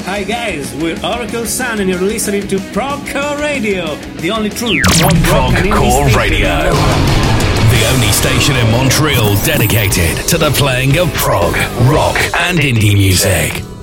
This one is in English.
Hi guys, we're Oracle Sun and you're listening to Progcore Radio, the only true Progcore Radio. The only station in Montreal dedicated to the playing of prog, rock and indie music.